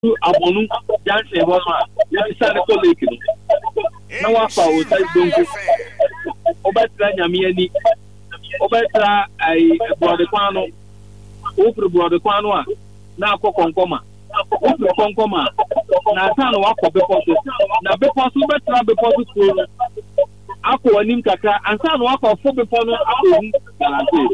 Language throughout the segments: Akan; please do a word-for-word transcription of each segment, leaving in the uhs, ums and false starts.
abonu janse ho ma ye sa ne ko lake no na wa fa o sai donko obetra nyame ani obetra ai brother kwano o pro brother kwano a na akokonkoma o pro konkoma na sa no akọ beposo na beposo betra beposo ko akọ anim kaka ansa no akọ fo bepo no akọ galante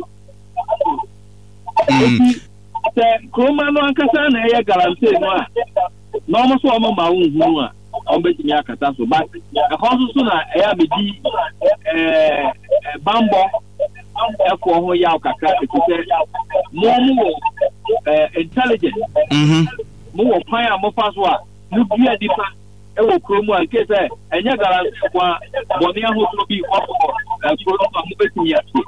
mm se kroma no ankasa na ye galante no a no mo so mo ma wo hu a on betimi akata so ba akọ so na e abedi eh bambo ekọ ho ya kaka ekuse mo mo eh intelligent mhm mo wo kwan a mo fa so a mo bia dipa e wo kromu a nke se enye galante kwa boni ahoto bi okọ kromu a mo betimi ati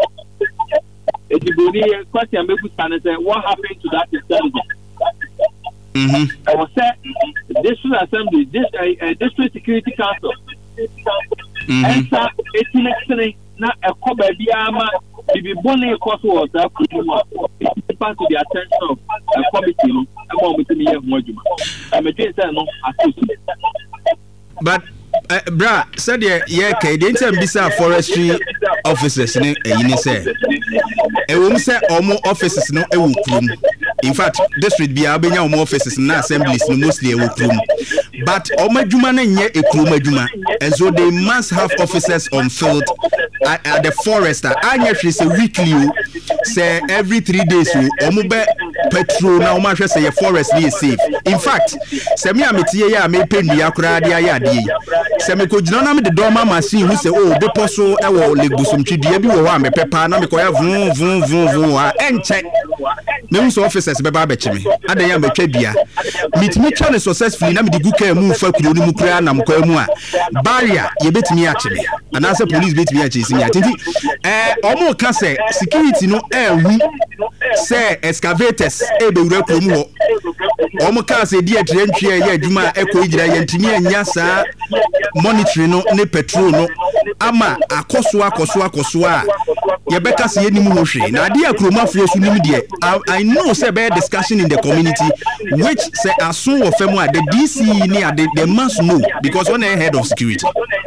Ejiboni question me stand say what happened to that intelligence? Mhm. I was said district assembly, this uh, district security council. Mhm. Enter eighteen next na ekọ ba bia ma bibi boni course was that part to the attention of a committee no about me here ho adwuma. I me say no associate. But Uh, bra said ye ye kai dey ntem bisa forestry officers ne eyini say e wo mse omo offices no e wo krum. In fact district bia obenya omo offices na assemblies no mostly e wo krum, but omo adwuma na nye e krum adwuma, and so they must have officers on field at, at the forester. Anya hwe say weekly o, say every three days o omo be patrol na omo hwe say your forest is safe. In fact say me ametie ya me pendua kura de ya de se me ko gina na me de doma machine hu se o be poso e wo legbusumtwi dia bi wo ho a me pepa na me ko ya vun vun vun vun a enche me hu so officers be ba be chime adan ya metwa dua mitimi twa ne successfully na me de guka mu fa kuro ni mu kura na mko mu a barrier ye betimi a chime ana se police betimi a chisi mi atenti eh omo ka se security no e hu se excavators e be wura kuro mu ho omo ka se dia trentwe ye adwuma e ko gira ye ntimi anya saa monitoring no ne petrol no ama akoso akoso akoso a ye beka se ye nimu hwe na ade akroma fo so nim de I know say be discussion in the community which say aso wo fam a the D C ni ade they must know because one head of security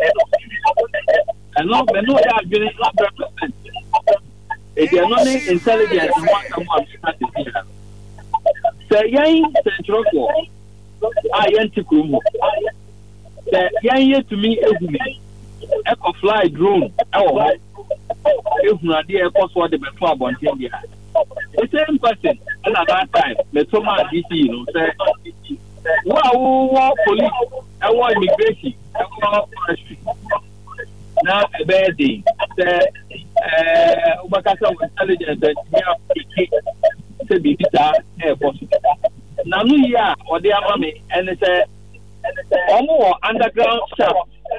and no no they are getting one hundred percent if they are not intelligent one come on say yen central ko a yen tikrumo the yan to me egumi eco fly drone oh ehuna dey eco so the before abontin dia the same person and at that time me to ma D C you know say wow wow police and one immigration and one forestry na ebe dey say eh ubakasa intelligence me say be bita e boss na no ya o dey ama me and say omo underground shaft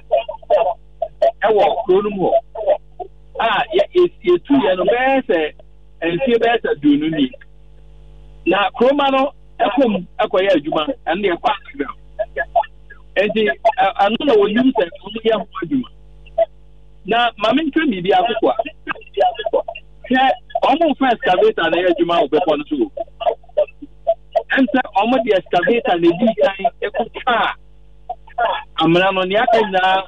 ewo kronum ho ah ye ye tu ye no be se entie be se dunu ni na kroma no ekom ekoye adwuma and ye kwa underground enti anu na wo use se omo ye ho adwuma na mame ntwe mi bi akokwa ke omo first excavator na ye adwuma obekọ no so enter omo the excavator na di kan ekuka amra no ne aka na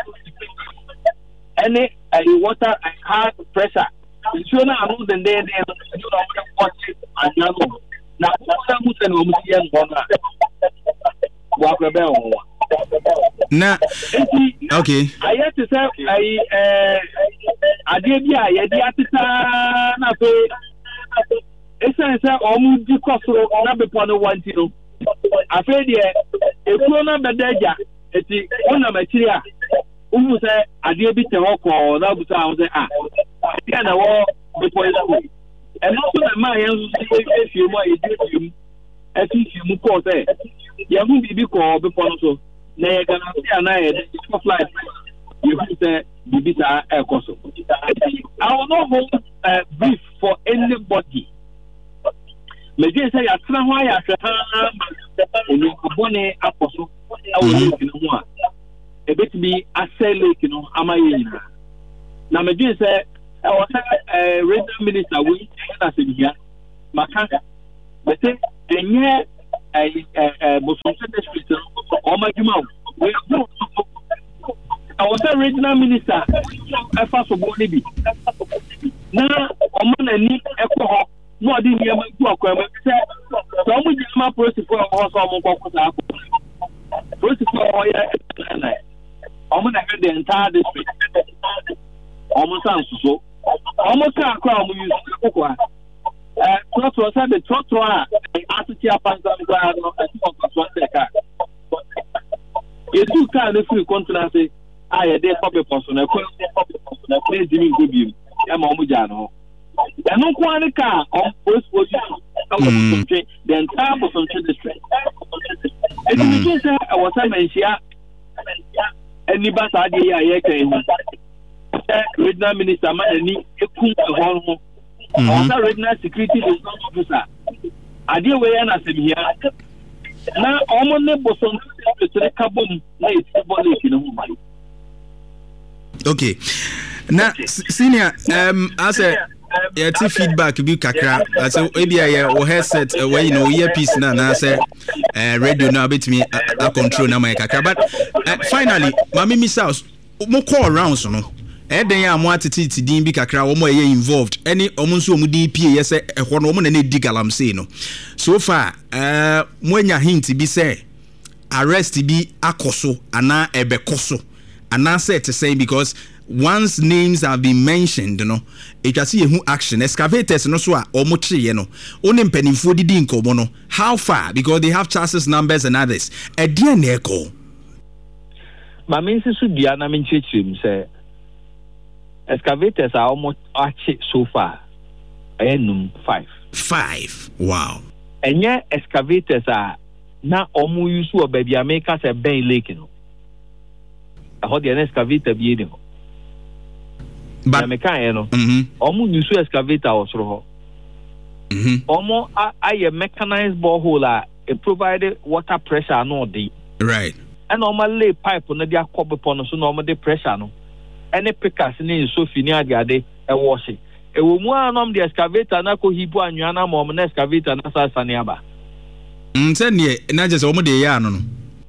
any water and hard pressure so na anu den dey dey you know what anyano na kusa musa no musi yan bona wa ko be on na okay I to say I eh ade bia ye di atita na so esen say omu di kosoro na be pon wanti no afi de ekuro na bedaja eti ona machiri a umu say ade bi te hoko na buta ho say ah bia na wo be pon so e no so na ma yen so se fi mu a ye di fi mu e fi fi mu ko say ye hu bibi ko be pon so na ye gana see na ye di fly you say bibi ta e ko so I will not hold a brief for anybody. Meje say ya tra ho ya hwe ha oni kubone akoso awo ni ho a ebetimi asele kino amaye nyina na meje say e wo say regional minister we na se bia maka bete enye a Muslim district, or my Juma. I was a regional minister. I first of all, maybe. Now, I'm going to need a call. No, I didn't hear my talk. So, I'm going to my process for a process for I'm going to have the entire district. Almost so. Almost can't call me. Uh, what was the trottoir? After the Panzan, you two kind of free continent. I had a public person, a place in Gubium, and Momujano. And no one car on first position, the entire person district. And I was a man, and Nibasa, I came. Regional Minister, Manny, a cool also regional security officer. I deal with an assembly here. Now, almost Boson to the Kabum, late in okay. Now, senior, um, as a yeah, feedback be kakra. As a maybe I or headset where you know earpiece na na say uh radio now bit me a control na my kakra. But uh, finally, Mami Miss House, mo call around so no. Eden ya mo atete din bi kakra wo mo ye involved any omo nso omo din pie yese ehwo no omo na di galamsey no so far eh mo anya hint bi say arrest bi akoso ana ebekoso ana say to say because once names have been mentioned no it just see action excavators no so a omo cheye no oni mpanimfo didi nkomo no how far because they have chassis numbers and others e dia na eko ma me nsisu bia na me nchechim say excavators are almost actually so far. Enum five. Five. Wow. And yeah, excavators are now almost used to a baby America say Ben Lake. No. I heard the excavator be in. But America, you know, almost used to excavator also. Mm-hmm. Almost I a mechanized borehole. It provided water pressure no deep. Right. And normally pipe on the copper upon so normally pressure no. Any pickers in so finia gade a washing. A woman on the excavator na ko hipo anyana mom na excavator na sa saniaba. Mm say ne na je se omo de ya no no.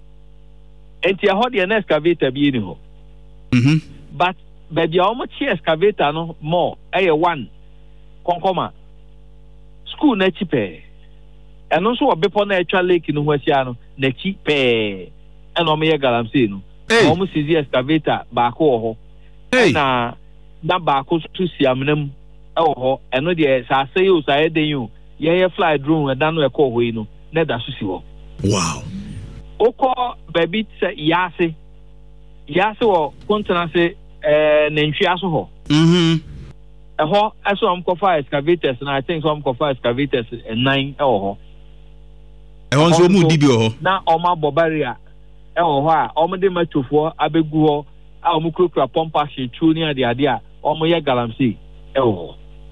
Enti a ho de na excavator bi ni ho. Mhm. But baby omo chi excavator no more e one konkoma. School na chi pe. Eno so obepo na etwa lake no ho asia no na chi pe. Eno omo ye galamsey no. Omo sizi excavator ba ko ho. Hey. Na na baako to siamnam e wo ho eno de sa say o sa eden you ye fly drone da no e ko ho yi no na da so si ho. Wow. Oko baby say yase yase wo kontena se eh nantwi aso ho. Mhm. E ho aso am ko fire excavators na I think so am ko fire excavators nine e wo ho. E won so mu di bi ho. Na o ma bobaria e wo ho a o mo de matofo abegu ho a omo krokra pompa she tru ni ade ade a omo ye galamsey e wo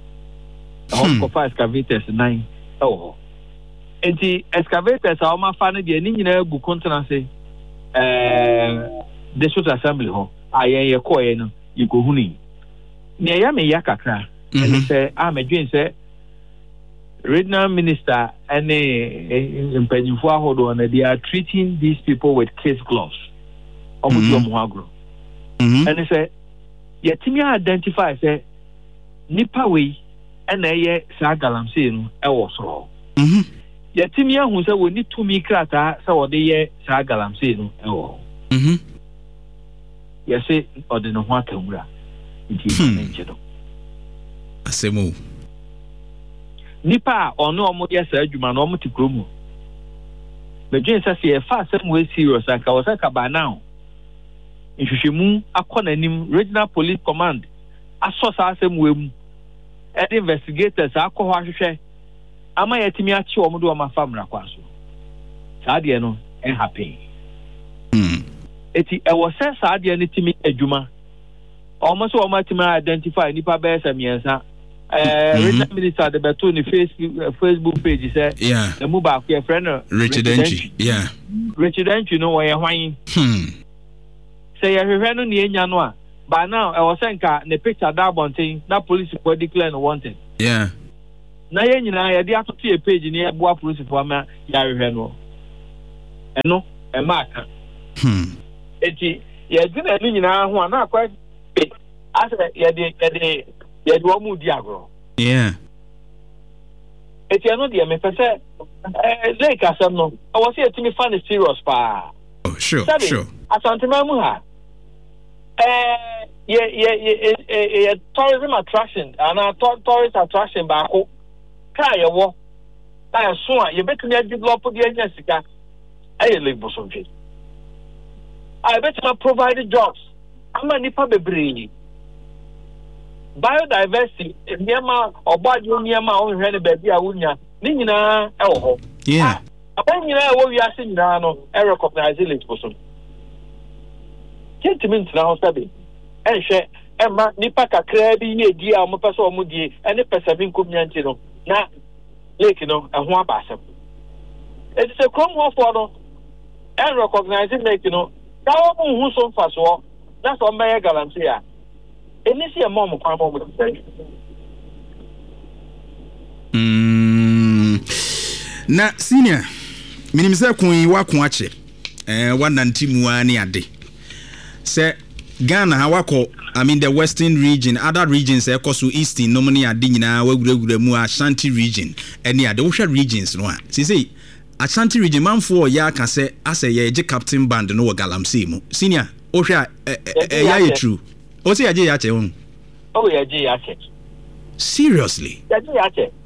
omo ko fa excavators nine e wo enti excavators a omo fa ne de ni nyina gu continency eh district assembly ho a ye ye ko ye no ye go huni ne ya me ya kakra e say a me dwen say regional minister and mpanyimfo ahodo na they are treating these people with case gloves omo do omo agro. Mm-hmm. And they say, yetimi identify say nipa we and eye sa galamsey no e wo so. Mhm. Yetimi ahu say we need to mi krata say wo de ye sa galamsey no e wo. Mhm. Ye say ode no ho atamura. Nti nche do. Asemu. Nipa ono omo ye sa adwuma no omo ti kromu. Me dwen say say fa asem we serious aka wo say ka ba now. Inhwehwemu akonanim regional police command asosa asem wemu ed investigators akọ ho ahwehwe ama yetimi achi omo do ma famra kwaso saade no en happen mm eti e wo se saade no timi adwuma omo so omo timi identify nipa be samiensa eh regional minister de beto ni facebook facebook page say yeah the move back your friend Richard Enchi yeah Richard Enchi no we hwan hmm say you hwehwe no ne enya no a by now I was saying ka ne picture that bonting that police for declare no wanted yeah na ye nyina ye de atoto e page ni eboa police for ma ya hwehwe no ɛno ɛma aka hmm eti yɛdi na ɛno nyinaa ho a na akɔ asɛ yɛde yɛde yɛde wɔn mu di agorɔ yeah eti ɛno deɛ mepɛ sɛ ɛɛ lake asɛm no ɛwɔ sɛ yɛtumi fa ne serious paa oh sure Sabi, sure asantema mu ha ɛɛ yɛ yɛ yɛ yɛ yɛ tourism attraction ana tourist attraction baako kaa yɛwɔ na ɛso a yɛbɛtumi adevelop deɛ anya sika ɛyɛ lake bosomtwe a yɛbɛtumi provide jobs ama nipa bebree biodiversity nneɛma ɔbɔade nneɛma a ɔhwehwɛ no baabi a wonya ne nyinaa ɛwɔ hɔ yeah abɛn nyinaa ɛwɔ wiase nyinaa no ɛrecognize lake bosom kyɛntumi ntena hɔ sɛbe ɛnhwɛ ɛma nipa kakraa bi yɛ die a wɔpɛ sɛ wɔn die ɛne pɛsɛbi nkomnya nti no na lake no ɛho aba asɛm eti sɛ kurom hɔfoɔ no ɛnrecognize lake no na wɔn ho so mfasoɔ na sɛ wɔn bɛyɛ galamsey a ɛni si ɛma wɔn kwan ma wɔn sɛ. Na senior minim sɛ kun yi wako akyɛ eh wanante mu ani ade sɛ Ghana ha wako I mean the western region other regions e koso eastern no ne ade nyinaa waguragura mu Ashanti region ɛne ade wo hwɛ regions no a sisi Ashanti region manfo ya aka sɛ asɛ ye gye captain band no wɔ galamsey mu senior wo hwɛ e ya ye true o se ya gye ya kyɛ ho o ya gye ya kyɛ seriously ya gye ya kyɛ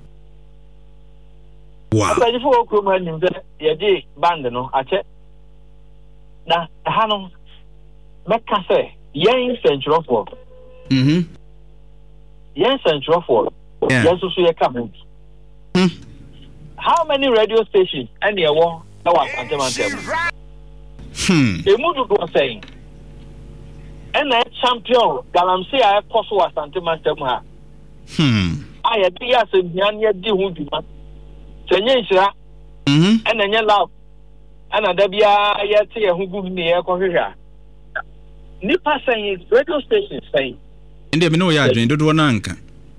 wow Apɛdi fo okuro ma nim sɛ ya gye band no akyɛ na ha no mɛka sɛ yɛn sɛnkyerɛfoɔ mhm yɛn sɛnkyerɛfoɔ yɛn so so yɛ ka ho how many radio stations ɛne ɛwɔ ɛwɔ asantemantam hmm emu dodoɔ sɛn ɛna champion galamsey a ɛkɔ so wɔ asantemantam ha hmm a yɛde yɛ asɛmhia ne yɛdi ho dwuma sɛ nyɛ nhyira mhm ɛna nyɛ love ɛna da biara yɛte yɛn ho gu ne yɛkɔhwehwɛ a nipa sɛn radio station sɛn ende me no ya adwen dodo na anka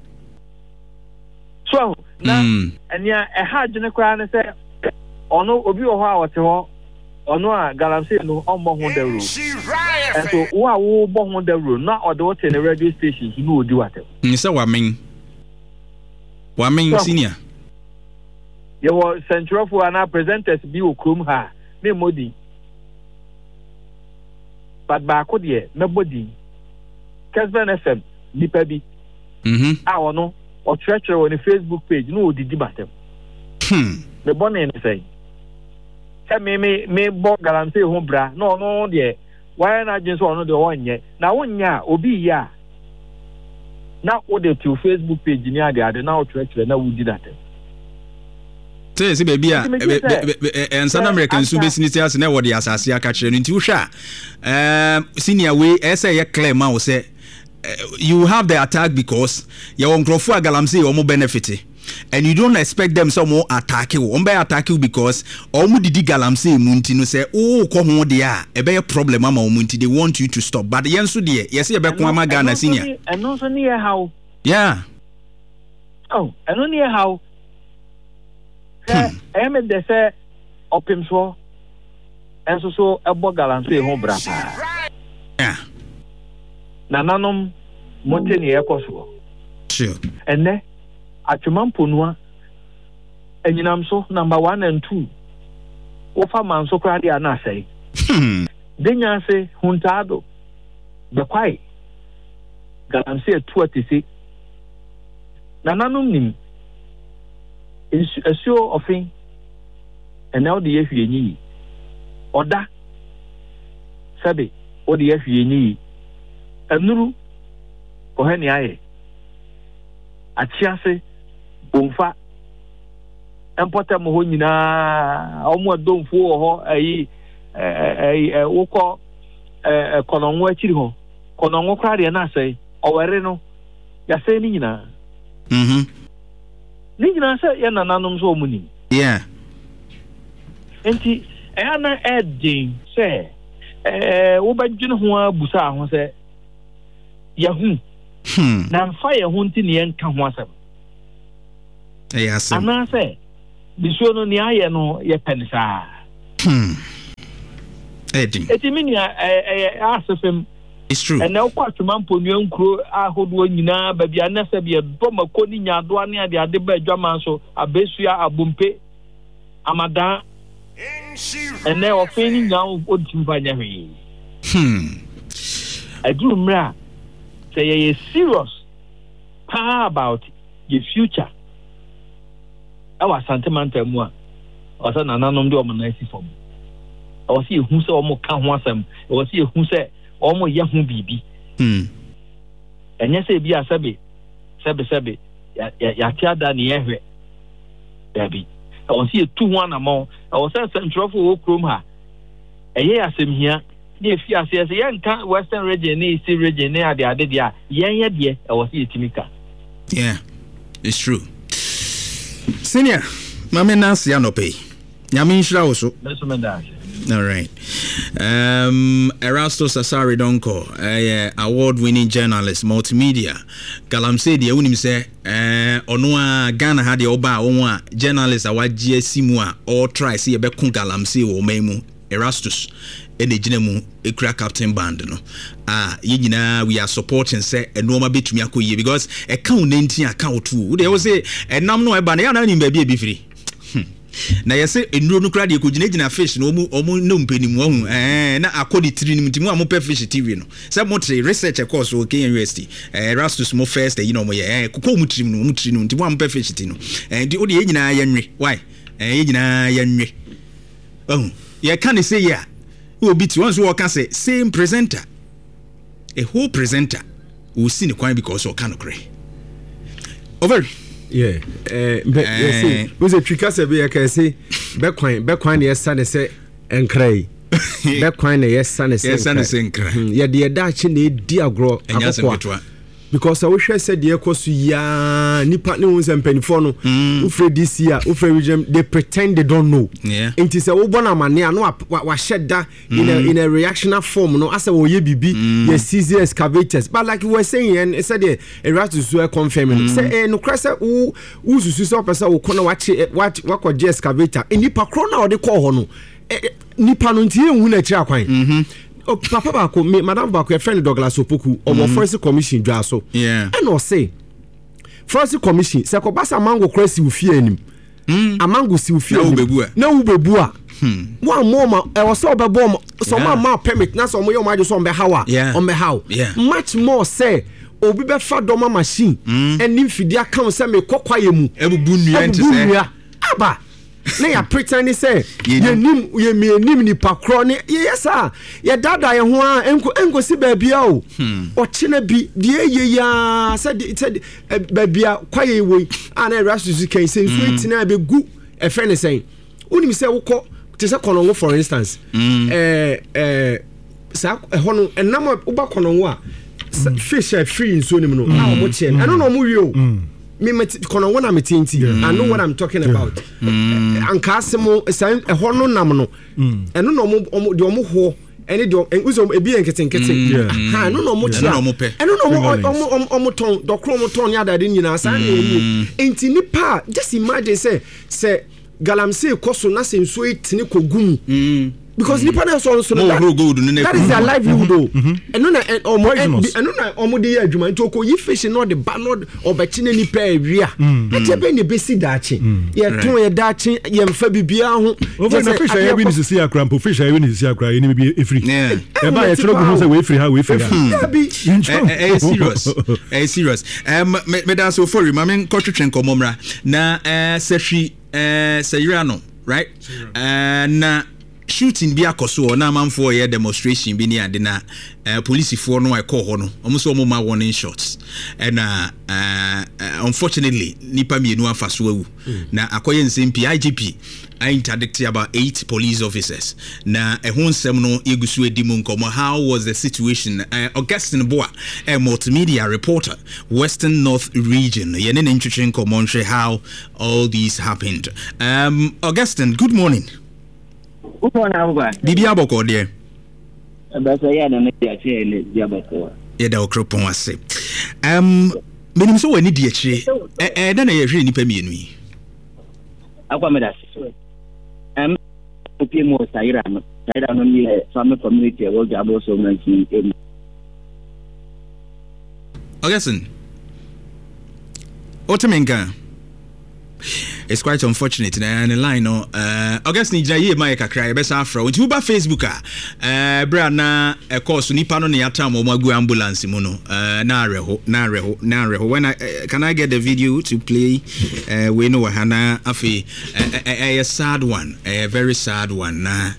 so na ɛnia ɛha adwene koraa ne sɛ ɔno obi wɔ hɔ a wɔte hɔ ɔno a galamsey no ɔmmɔ ho dawuro ɛnso wo a wobɔ ho dawuro na ɔde wo te ne radio station so no ɔdi watem ni sɛ wamen wamen senior yɛwɔ sɛnkyerɛfoɔ anaa presenters bi wɔ kurom ha me mmɔdi but baako deɛ mɛbɔ din Kesben F M nipa bi mhm a ɔno ɔkyerɛkyerɛ wɔ ne Facebook page na ɔdidi batem hmm mebɔ ne ne sɛn sɛ me me me bɔ galamsey ho bra na ɔno deɛ wɔayɛ no agye sɛ ɔno deɛ wɔnyɛ na wonyɛ a obi yɛ a na wode to Facebook page ni ade ade na ɔkyerɛkyerɛ na wodi datem say say baby a ensan American so business as na wo de asase aka kyerɛ no nti wo hwɛ a um senior way say ye clear ma wo say you have the attack because your nkrofo a galamsey o mo benefit and you don't expect them some more attack you on be attack you because o mo didi galamsey mu nti no say o ko ho de a e be problem ama o mu nti they want you to stop but yen so de yes ye be ko ama Ghana senior and no so near how yeah oh and only how I am the say open so and so so a bog galamsey ho bra yeah na nanom monteni ekoso sure and ne atwemampo noa enyinam so number one and two ofa man so kra dia na asai hmm denya se huntado be kwai galamsey atu atisi na nanom nim asuo ofin ɛna ɔde yɛ hwie nyi ɔda sɛbe ɔde yɛ hwie nyi ɛnuru ɔhɛ ne ayɛ akyiase bomfa ɛmpɔtam hɔ nyinaa ɔmo adomfo wɔ hɔ ayi ɛɛ wokɔ ɛɛ kɔnɔngo akyiri hɔ kɔnɔngo koraa deɛ na asɛe ɔwɛre no yɛasɛe ne nyinaa mhm ni nyina sɛ yɛ nananom so ɔmo nim yeah enti ɛha na ɛden sɛ ɛɛ wobɛdwene ho abusa ho sɛ yɛhu hmm na mfa yɛ ho nti ne yɛnka ho asɛm ɛyɛ asɛm anaasɛ bisuo no ne ayɛ no yɛpɛ ne saa hmm Edin. Eti mi nia eh asefem. It's true. And now quite man ponyo nkro ahodo nyina ba bia na se bia bo makoni nyado ane ade ade ba adwaman so abesua abompe amada and now ofeni nya odum banya hwe. Hmm. Adu mra say you serious pa about your future. Our sentimental mu a o say nananom de o manasi fom. O say ehu se o mo ka ho asem. O say ehu se omo ye hu bibi hmm enye se bi asabe sebe sebe ya ya tiada ne yehwe dabi o si etu ho anamo o se centrofo wo krom ha eye asem hia ne fi ase ase ye nka western region ne east region ne ade ade dia yen ye de o si etimika. Yeah, it's true. Senior mama Nancy anope nyame nhira wo so. All right. Um, Erastus Asari Donko, uh, award-winning journalist, multimedia. Galamsey, the unim say, uh, Onua Ghana had the oba onwa journalist awa G S C mua or try see a bekun Galamsey or memu Erastus. Ene jinemu ekura captain band no. Ah, yina we are supporting say e no ma betumi akoye because e kan nenti account too. They will say e nam no e ba na ya na nim ba bi e bi free. Na yese enuro no kra de ko gina fish no omu omu no mpani mu ahu eh na akodi tiri nim timu amope fish T V no se mo tre research course o K N U S T eh Erastus mo first you know mo ye eh kokko mu tiri no mu tiri no timu amope fish ti no eh di odi nyina ya nwe why eh nyina ya nwe oh ye can say ya obi ti once wo can say same presenter a whole presenter we see the kwan because o can kre over. Yeah, eh, but you see, was a tricasa be a case, backquine, backquine, yes, son, say, and cray. Backquine, yes, son, yes, son, yeah, dear Dutch in the dear grow, and yes, because I wish I said, dear Cosu, ya, Nipa news and Penifono, Ufre this year, Ufre region, they pretend they don't know. Yeah, it is a Obana mania, no, what shed that in a in a reactional form, no, as a ye be be, yes, Caesar excavators, but like you were saying, and it said, Erastus were confirming, say, no, Cressa, who who's super person who couldn't watch it, what what could just excavator, and Nipa Crona or the call hono, Nipa Nunti, who let you acquaint. Oh, Papa Bako, me, Madame Bako, a friend Douglas Opoku, or mm-hmm. First Commission, Jaso. Yeah. And or say, First Commission, Sakobasa Mango Cressy will fear him. A mango will fear him. No, Bebua. One more, I was so bomb, so my mouth permit, not so more, just on the how, on the how. Yeah. Much more say, Obi Befa Doma machine, and if you can't send me Kokwayemu, Ebu Bunya, Abba. Na ya pretend say ye nim ye me nim ni pakro ne yes ah ye dada ye ho a enko enko si baabia o o chena bi de ye ya said said baabia kwaye we ana Erastus kan say so itina be gu e friend say unim say wokọ te say kono for instance eh eh sa ho no enam uba kono a fish free so nim no a mo chen eno no mo wi o me met kono wona metinti I know what I'm talking about anka asemo san e ho no nam no eno no mo de omo ho ene de uzo ebi enkete nkete ha no no mo chia eno no mo omo ton dokro mo ton ya dade nyina san e enti nipa just imagine say say Galamsey koso na se nso etini kogum because nipa na so so that, that is their livelihood eno na omo eno na omo de adwuma nti okoyi fish no de ba no obekine nipa awia ate be ne besi dache ye ton ye dache ye mfa bibia ho over na fish ya bi ni sisi akrampo fish ya bi ni sisi akra ye ni bi efri e ba ye tro go say we efri ha we efri ha bi eh serious eh serious um me da so for ma men kotwetwen komomra na eh sehwi eh sayira no right eh na shooting bi akoso na manfo ye demonstration bi ni ade na uh, police for no I call ho no omo so omo ma warning shots and uh, uh, uh, unfortunately nipa mienu afaso awu na akoye nsem I G P I interdicted about eight police officers na ehun nsem no yegusu edimu nkomo. How was the situation? uh, Augustine Boa, a multimedia reporter, Western North region, ye ne ntwetwe nkomo nhwe how all these happened. um Augustine, good morning. Good morning, Abuba. Bibi aboko de. Basa ya na me ya che le dia bako. Ye da okropon ase. Um menim so wani di akire. Eh eh da na ye hwe nipa mienu yi. Akwa me da so. Em opie mo sayira no. side of the family community was also mentioned. Augustine, Otaminka. It's quite unfortunate and the line no uh Augustine Jaye my kakra be sa afro nti uba Facebook a eh bra na e course nipa no na yatam o magu ambulance mu no uh na areho na areho na areho when I uh, can I get the video to play uh we know hana afi a sad one, a very sad one na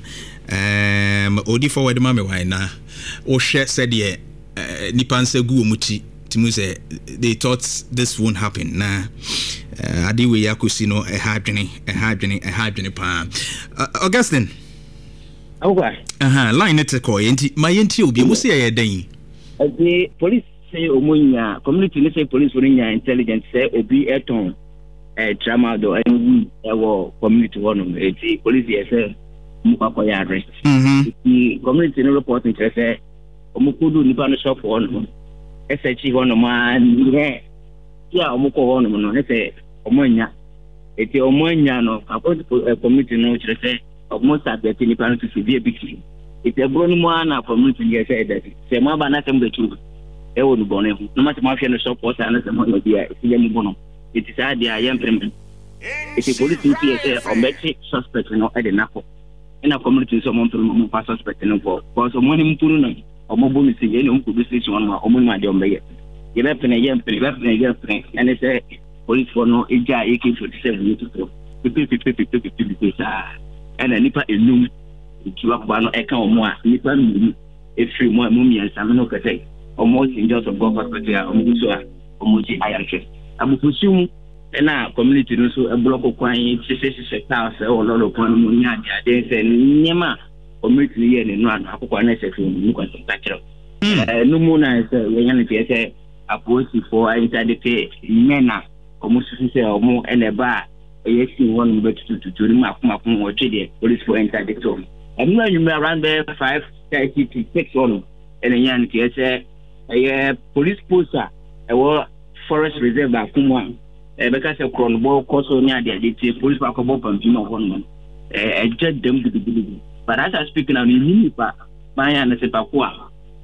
um odi forward ma me why na o share said ye nipa nsegu omuti timu say they thought this won't happen na uh, adiwe yakusi no a hadwene a hadwene a hadwene pa uh, Augustine okay aha line it call enti my enti obi mo say ye dan the police say omunya community say police wonya intelligence say obi eton eh drama do and e wo community one enti police say mu kwa ya arrest mhm the community no report say omukudu nipa no shop one S H E one man yeah yeah omuko one no say omonya eti omonya no according to community no chire say almost at the nipa no to be a big eti ebro no mo na community get say that say mo ba na sem the truth e wonu bone no ma ma no support na say mo no dia eti yemi bono eti sa dia yem prem eti police eti say ometi suspect no e de nako ina community so mo mo pa suspect no for because mo ni mpuru na omo bonu se ye no ko bi station one ma omo ma de ombe ye be pene ye pene be pene ye pene and say police for no eja A K forty-seven to throw pipi pipi pipi pipi pipi sa and nipa enum ikiwa kwa no eka omo a nipa mi efri mo mo mi ansa me no kete omo sinjos of God hospital a omo so a omo ji ayarche abufusium na community no so e block kwan sese sese ta se o lolo kwan mo nya dia de se nyema community ye ne no akokwa na se fi mu kwa ta kire eh no mu na se ye nya ne tie se aposi for interdite mena omo susu se omo eneba e si won be tutu tutu ni makuma kun o twede police for interdite o enu anyu around there five thirty to six on ene nya ne tie se e police post a e wo forest reserve akuma e be ka se kronbo koso ni ade ade tie police pa ko bo pampi no won e jet dem gidigidi but as I speak now ni ni pa maya na se pa kwa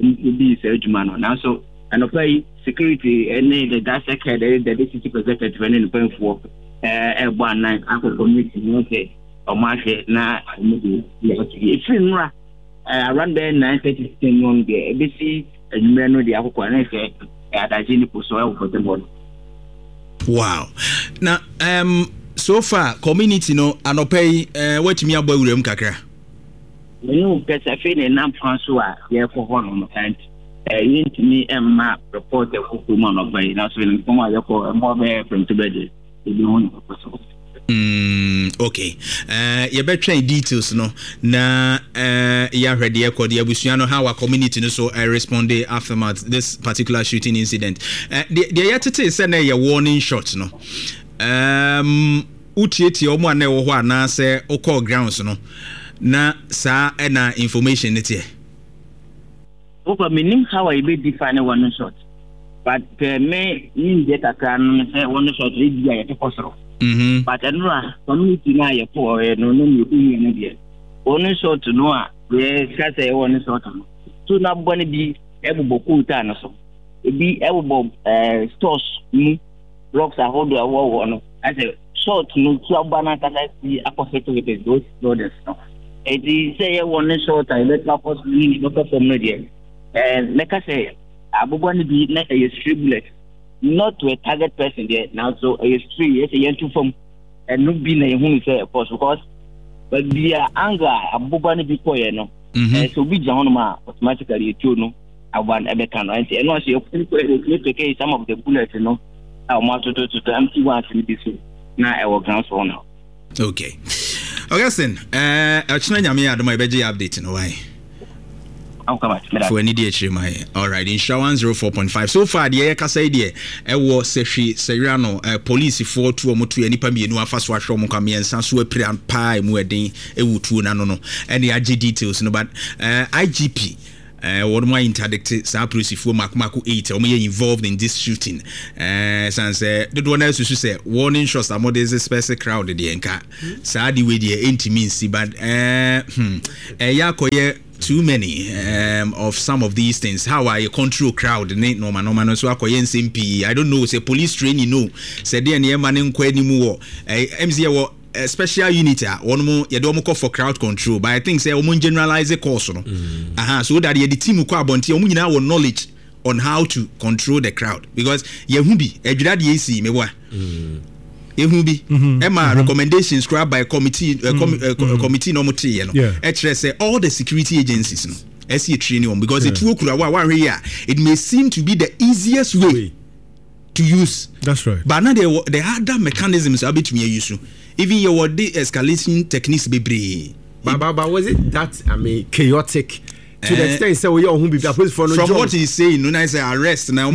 ni se adwuma no na so anopay security any the gas sector the the city executive when in pen for eh e bo anan akọ community no say o ma hwe na ni if nra around there nine thirty on there be see adwuma no dey akọ na say adaji ni poso e for the board. Wow. Now um so far community no anopay eh watimi agba wuram kakra you pesa fe ne nam franso a ye ko ho no kind eh yintimi emma report e ko kuma no bai na so ne kuma ye ko mo be from to bed e bi ho no so mm okay eh ye be train details no na eh ya hwede ye ko de abusua no how our community no so uh, responded aftermath this particular shooting incident eh the ye tete say na ye warning shot no um utieti omo na wo ho ana se o call grounds no na sa na information netie opa minim how I be define one shot but uh, me in data can say one shot read ya to kosoro mhm but anura community na ye for no no me ku ye na dia one shot no a we ka say one shot no so na bone bi ebubo ku ta na so ebi ebubo eh stores mu blocks a hold wo no I say shot no tu abana ka say akofeto with those brothers no it is say one shot I let my post mean no from media and like I say abubani be na a street bullet not to a target person there now so a street yes a yentu from and no be na hu say of course because but the anger abubani be ko ye no and so be jam ma automatically you know aban ebe kan and and once you take some of the bullets you know I want to to to empty one to be so na I will ground for now. Okay. Augustine, uh, actually, I'm here to my B G update in a way. I'll come back. For any day, all right. In Shawan zero four point five. So far, the air casa idea. I was Seshi Serrano, police for two or two any pami no fast wash from Kami and Sansu pre and pie muedding a wood no no. And the I G details no, but uh, I G P uh, what my interdict sa polisifoɔ makomako eight wɔn yɛ involved in this shooting uh, sans uh, the one else should say warning shots among this special crowd the enka saa di we the intimacy but uh, hmm, uh, yakoye too many um, of some of these things. How I control crowd? No man, no man. So I M P. I don't know. Say police training. No. Say there any man in kwe ni mu. M C A a special unit. One more. You don't call for crowd control. But I think say one generalize the course. No. Aha. So that the team who abonti. Omu nyina have knowledge on how to control the crowd because yehubi. Ejura di esi mewa. Ehubi Emma recommendations scribed by a committee uh, com- uh, mm-hmm. committee no muti you know yeah. say all the security agencies no S E training on because yeah. it work here it may seem to be the easiest way, way to use that's right but now there there are other mechanisms a bit me use even your de escalation techniques be brave but, but, but was it that I mean chaotic to the extent say we are who be from from what he's saying no I say arrest now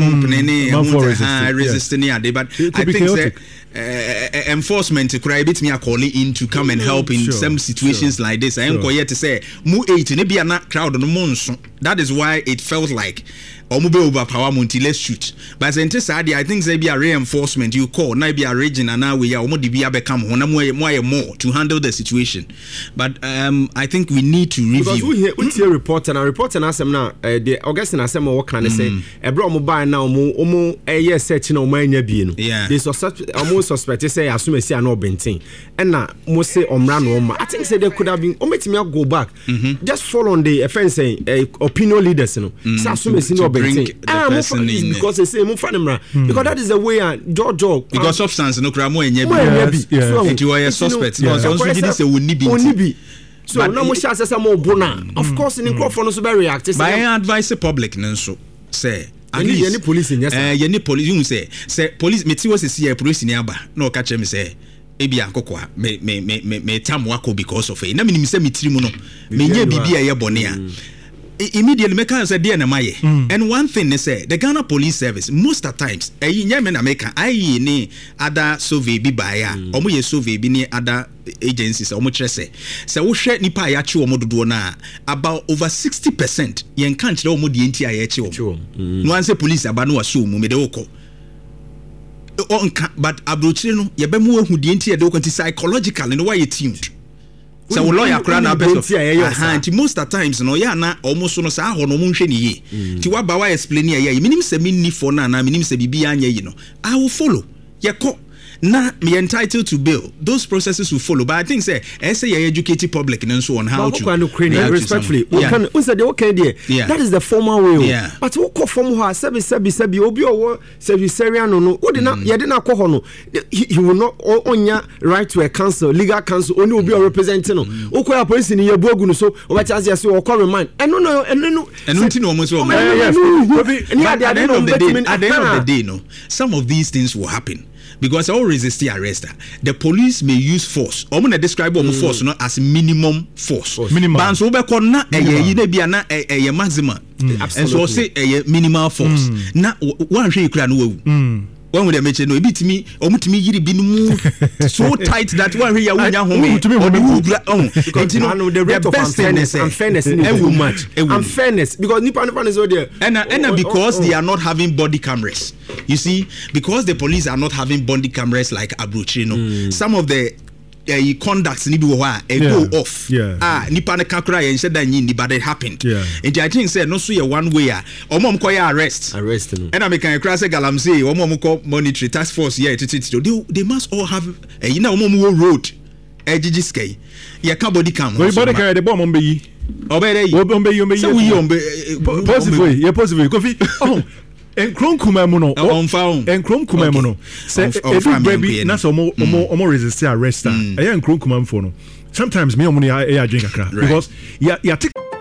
mm. resisting yeah. but I think say Uh, enforcement could bit me a calling in to come and help in sure, some situations sure, like this. I am going to say, mu eight maybe a not crowd on the monsoon. That is why it felt like Omube overpower Monty, let's shoot. But in Tesadi, I think there be a reinforcement you call, now be a region and now we are Omodi become one more to handle the situation. But um, I think we need to review. Because we hear, we hear report and a report and ask them now, the August and Asema, what can I say? A bro mobile now, Omo, a year searching on my nebino. Yeah, this was such almost suspect. They say, as soon as I know Benting. And now, most say Omran, I think say there could have been, Omit me go back, just follow on the offense, opinion leaders, you know. So as soon as you know Benting. Ah, because they say mm. because that is the way uh, Jojo because um, substance no kra mo enye bi so you are a suspect no so so this say woni bi so na mo sha say mo bona of course in crowd no so be react say by advice the public nso say at least any police yes eh any police you say say police meti was say police ni aba na o ka che me say ebi akokwa me me me me tam wako because of it na me nim say metiri mu no me nya bibia ye bone a immediately make us a D N M I. Mm. And one thing they say, the Ghana Police Service, most of the times, eh, Yemen America, I ni other survey be by ya, or more survey be near other agencies, or much say. So we share nipa ya chu omo do na about over sixty percent. Yen can't know omo di enti ya chu. No one say police abanu asu mu me de oko. But abrochire no, ye be mu ehu di enti ya de oko psychological in the way you tuned. So we lawyer kra na best of uh most of the times no ya na almost no sa ho no mo nhwe ni ye ti wa ba wa explain ye minim se minni for na na minim se bibia anya yi no I will follow ye ko na me entitled to bail those processes will follow but I think say I say you educate public and so on how but to can yeah, respectfully we yeah. can we say the okay there yeah. that is the formal way yeah. but we call from her sebi sebi sebi obi owo sebi serian no no we dey na ye dey na call no he will not onya right to a council legal council only obi representing no we call police ni ye buagu no so we chance say we call remind and no no and no and no tin no mo so yes at the end of the day at the end of the day no some of these things will happen because all resist arrest the police may use force or when describe mm. force no as minimum force, force. minimum but so be na eh na bia na eh maximum mm. and so say eh minimal force mm. na one hwe kura no wawu when we mention no ebitimi omutimi yiri bi no so tight that one hwe ya wunya home the rate of unfairness unfairness is much unfairness because nipa nipa is there and and because oh, oh. they are not having body cameras you see because the police are not having body cameras like Abrochino mm. some of the uh, conducts ni bi wo ha e go off yeah. ah nipa ne kakra ye nse da nyi but it happened yeah. and I think say no so ye one way ah omom ko ya arrest arrest no and I can cry say galamsey omom ko monetary task force here tititi they, they must all have uh, you know omom wo road ejiji sky ye ka body cam no body cam the bomb be yi obere yi obere yi so we ombe possible ye possible kofi oh en krom kuma mu no en krom kuma mu no say every baby na so mo mo resist arrest eh en krom kuma mfo no sometimes me omo ya ya drink akra because ya ya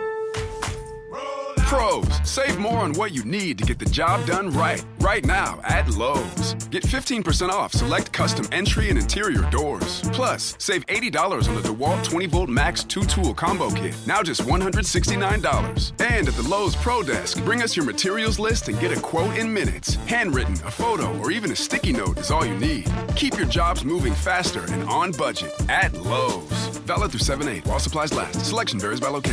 Pros, save more on what you need to get the job done right. Right now at Lowe's. Get fifteen percent off select custom entry and interior doors. Plus, save eighty dollars on the DeWalt twenty volt Max two tool combo kit. Now just one hundred sixty-nine dollars. And at the Lowe's Pro Desk, bring us your materials list and get a quote in minutes. Handwritten, a photo, or even a sticky note is all you need. Keep your jobs moving faster and on budget at Lowe's. Valid through seven eight while supplies last. Selection varies by location.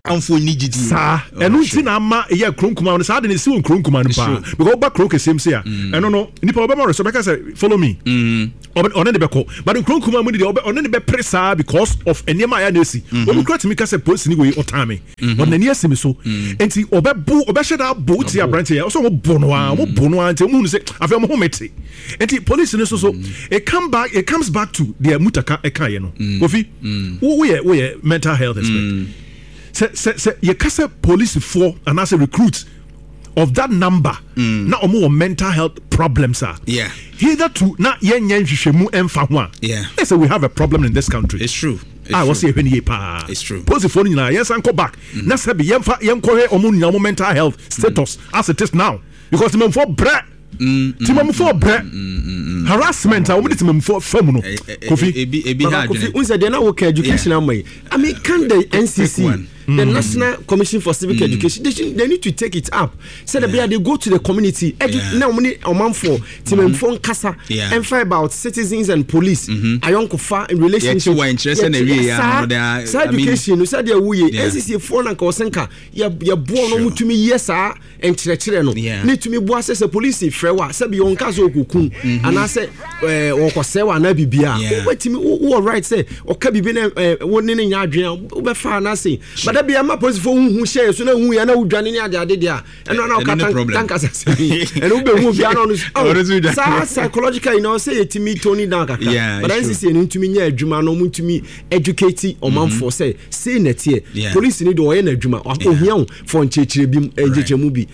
amfo ni gidi sa eno nti na ama ye kronkuma no sa de ne si won kronkuma no pa because ba kronk kesem se a eno no nipa obema so beka say follow me mm one de beko but kronkuma mu de one de be presa because of enema ya na si obi krati mi ka say police ni we otame but na ni asemi so enti obebu obeheda bo ti abrante ya so mo bono a mo bono a enti mu say afa mo homete enti police ni so so it come back it comes back to the mutaka eka ye no kofi wo ye wo ye mental health aspect se se se ye kasa police for and as a recruit of that number mm. na omo mental health problems are yeah hitherto na yen yen hwehwemu emfa ho a yeah they say we have a problem in this country. It's true. It's I was say hwene ye pa it's true. Police for nyina yes an go back mm. na say be yemfa yemko he omo nyina mental health status mm. as it is now because the men for bread timam for bread harassment a wodi timam for fam no kofi ebi ebi ha kofi unse de na wo ka education amai I mean can the N C C Mm. the National Commission for Civic mm. Education, they, should, they need to take it up. So yeah. that they go to the community. Edu- now, many a month for Tim Phone Casa and find about citizens and police. I don't go in relationship. Yeah, interested in the side education. You said, "We N C C phone and Kosenka. You you born to me yes sir and children. Need to me boss as a police frewa. Sabi on kazo kukun and I said, "Oh, Kosewa na bibia." Wait me who right say or kabi bene one in your dream. Ube fa na say. That be a map for who shares so we are now joining the other day and now tank us and we be on psychological you know say to me Tony Danka but I see into me near Juma no to me educate or man for say say net here police need or any Juma or young for Chichi Bim movie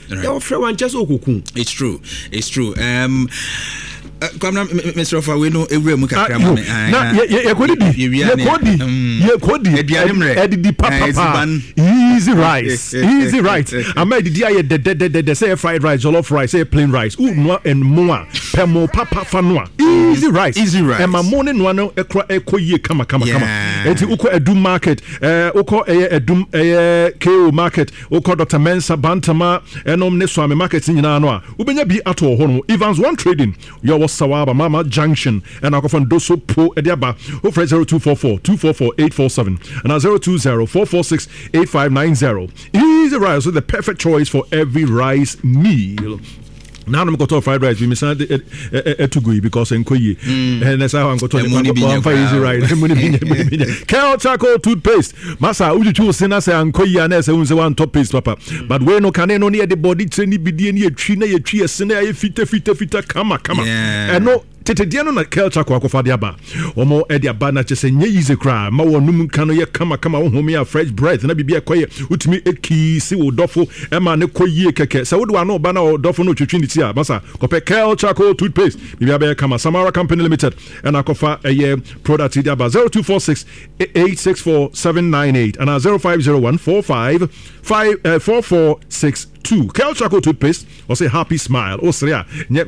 it's true it's true um come now Mister Offa we know every mu kakra ma me na ye kodi ye kodi ye kodi edidi papa easy rice easy rice am edidi aye de de de de say fried rice jollof rice say plain rice u no and moa pemo papa fanoa easy rice easy rice and my morning no no ekra ekoye kama kama kama enti uko edum market eh uko eye edum eye K O market uko Doctor Mensa Bantama enom ne swami market nyina no a ubenya bi ato ho no Evans One Trading your Sawaba Mama Junction and I go from Doso Po Ediaba over zero two four four two four four eight four seven and zero two zero four four six eight five nine zero. Easy rice with the perfect choice for every rice meal. Now I'm going to fried rice. We miss it to go because I'm going and that's how I'm going to easy rice. Kel charcoal toothpaste. Masa, would you choose Sena say and Koya and say one top paste, Papa? But when no can no near the body train be near China, a tree, a sinner, a fitter, fitter, fitter, come, come. And no. Tete diano na kel chako akofa diaba omo e diaba na chese nye easy cry ma wonum kano ye kama kama wo homi a fresh breath na bibia koye utumi eki si wo dofo e ma ne koye keke se wo do ano ba na wo dofo no twetwi nditi a masa kope kel chako toothpaste bibia be kama Samara Company Limited and akofa eye product diaba zero two four six eight six four seven nine eight and zero five zero one four five five four four six two. Kel Charcoal toothpaste or say happy smile. Oh, sorry.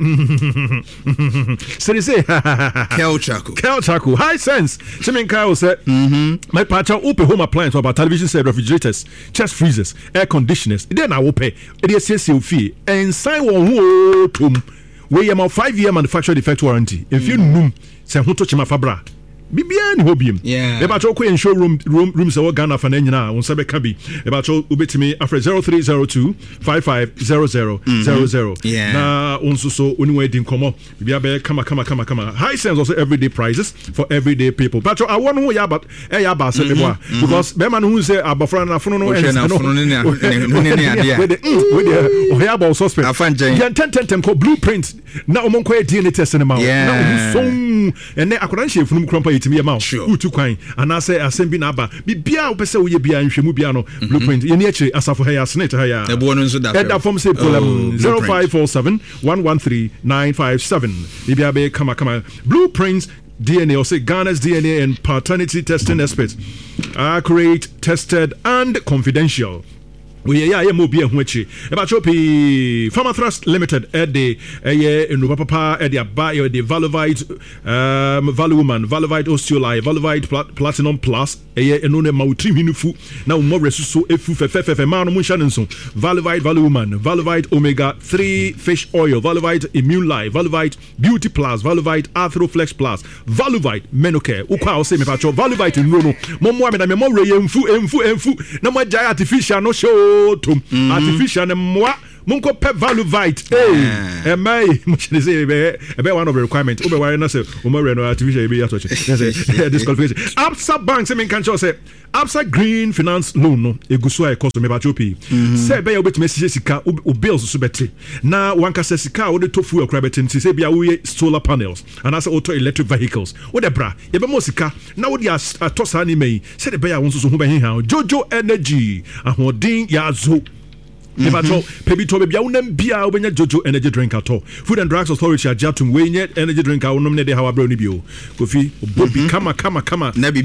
So they say Kel Charcoal. Kel Charcoal. High sense. Simin Kyle said, mm-hmm. My patch open home appliance about television set, refrigerators, chest freezers, air conditioners. Then I will pay. It is a C O fee and sign one to where you have five year manufacturer defect warranty. If you know, say who touch my fabra. Bibia ni hobium yeah e ba cho ko en showroom room room se wo Ghana fa na nyina won se be ka bi e ba cho ubetimi afre zero three zero two five five zero zero zero zero na onso so oni wa din komo bibia be kama kama kama kama high sense also everyday prices for everyday people but I want who ya but e ya ba se me boa because be man who say abofra na fono no en no fono ne ne ne ade we dey o ya ba suspect afanjen ya ten ten ten ko blueprint na o mon ko D N A test ne ma na so ene akodan chefunu krompa yitimi ya ma utu kwan ana say asem na aba bibia wo pese wo ye bia nhwemu bia no blueprint ye ne akire asafo ha ya snake ha ya e bo no nso da e da form say problem zero five four seven one one three nine five seven bibia be kama kama blueprints D N A or say Ghana's D N A and paternity testing experts, accurate, tested and confidential. we ya ya mo bi ehun achi e ba chopi Farmer Thrust Limited e de eye enu papa e de aba e de Valovite um Valuman Valovite Osteoli Valovite Plat- Platinum Plus eye enu ne ma utrim hinufu na mo resuso efu fefefe ma no mo hya nso Valovite Valuman Valovite Omega three Fish Oil Valovite Immune Life Valovite Beauty Plus Valovite Arthroflex Plus Valovite Menocare ukwa o se me pa cho Valovite no no mo mo ameda me mo re emfu emfu emfu na mo jai artificial no show Tum, mm-hmm. artificial and moi Munko pep Valovite. Hey, am I? Much say about one of the requirements. Over why not say Umar no artificial be at disqualification. Absa Bank se men kan say Absa Green Finance Loan no eguso e cost me ba chopi. Say be obet me sika o bills so betre. Na wan ka sika o de tofu e kra betin say bia we solar panels and as auto electric vehicles. O de bra ye be mo sika na wo de atosa ni mai. Say de be ya won so so ho be hin Jojo Energy ahodin ya zo. If at all, Pebi Toby Biaunam Bia when Jojo energy drink at all. Food and Drugs Authority are Jatum Wayne energy drink. I will nominate how I brownie bio. Kofi, Bobby, Kama, Kama, Kama. Nabi